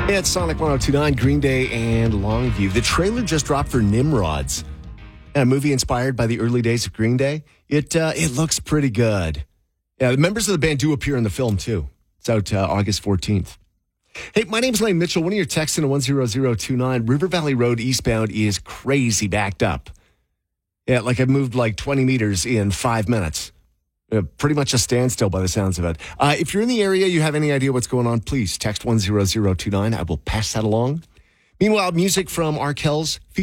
Hey, it's Sonic 102.9, Green Day and Longview. The trailer just dropped for Nimrods, a movie inspired by the early days of Green Day. It looks pretty good. Yeah, the members of the band do appear in the film, too. It's out August 14th. Hey, my name's Lane Mitchell. One of your texts in 10029. River Valley Road eastbound is crazy backed up. Yeah, like I've moved like 20 meters in 5 minutes. Pretty much a standstill by the sounds of it. If you're in the area, you have any idea what's going on, please text 10029. I will pass that along. Meanwhile, music from Arkells